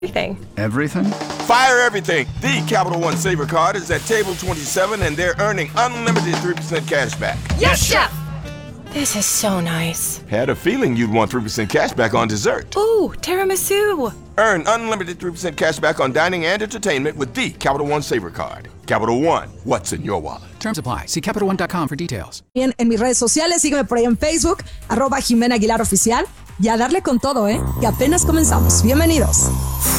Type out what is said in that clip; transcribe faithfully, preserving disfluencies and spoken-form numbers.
Everything. Everything? Fire everything. The Capital One Saver Card is at table twenty-seven, and they're earning unlimited three percent cash back. Yes, Chef! This is so nice. Had a feeling you'd want three percent cash back on dessert. Ooh, tiramisu. Earn unlimited three percent cash back on dining and entertainment with the Capital One Saver Card. Capital One, what's in your wallet? Terms apply. See Capital One dot com for details. Bien, en mis redes sociales, sígueme por ahí en Facebook, arroba Jimena Aguilar Oficial. Y a darle con todo, ¿eh? Que apenas comenzamos. Bienvenidos.